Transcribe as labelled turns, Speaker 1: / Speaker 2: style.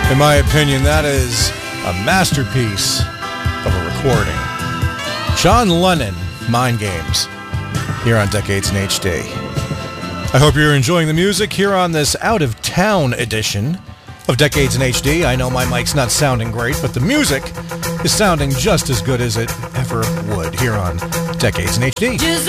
Speaker 1: In my opinion, that is a masterpiece of a recording. John Lennon, Mind Games, here on Decades in HD. I hope you're enjoying the music here on this out-of-town edition of Decades in HD. I know my mic's not sounding great, but the music is sounding just as good as it ever would here on Decades in HD.